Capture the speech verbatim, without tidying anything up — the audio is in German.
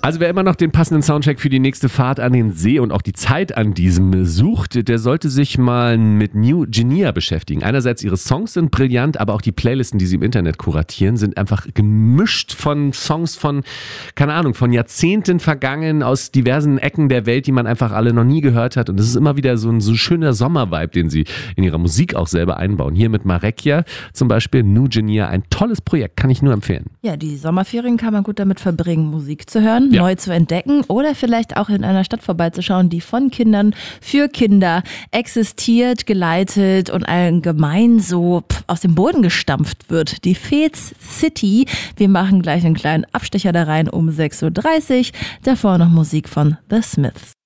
Also wer immer noch den passenden Soundtrack für die nächste Fahrt an den See und auch die Zeit an diesem sucht, der sollte sich mal mit New Genia beschäftigen. Einerseits ihre Songs sind brillant, aber auch die Playlisten, die sie im Internet kuratieren, sind einfach gemischt von Songs von, keine Ahnung, von Jahrzehnten vergangen, aus diversen Ecken der Welt, die man einfach alle noch nie gehört hat. Und es ist immer wieder so ein so schöner Sommervibe, den sie in ihrer Musik auch selber einbauen. Hier mit Marekia zum Beispiel, New Genia, ein tolles Projekt, kann ich nur empfehlen. Ja, die Sommerferien kann man gut damit verbringen, Musik zu hören, Ja. neu zu entdecken oder vielleicht auch in einer Stadt vorbeizuschauen, die von Kindern für Kinder existiert, geleitet und allgemein so pff, aus dem Boden gestampft wird. Die Fez City. Wir machen gleich einen kleinen Abstecher da rein um sechs Uhr dreißig. Davor noch Musik von The Smiths.